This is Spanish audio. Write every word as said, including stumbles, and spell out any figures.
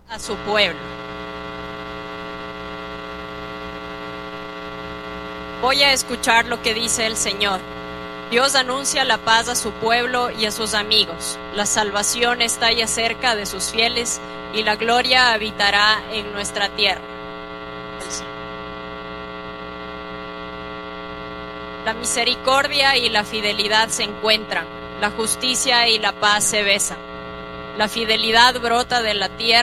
a su pueblo. Voy a escuchar lo que dice el Señor. Dios anuncia la paz a su pueblo y a sus amigos. La salvación está ya cerca de sus fieles y la gloria habitará en nuestra tierra. La misericordia y la fidelidad se encuentran, la justicia y la paz se besan. La fidelidad brota de la tierra